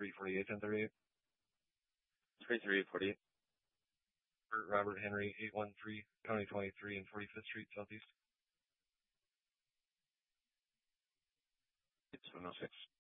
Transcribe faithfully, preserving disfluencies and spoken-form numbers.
three forty-eight, ten thirty-eight. three thirty-eight forty-eight. Bert Robert Henry, eight one three, County twenty-three and forty-fifth Street, Southeast. seven oh six.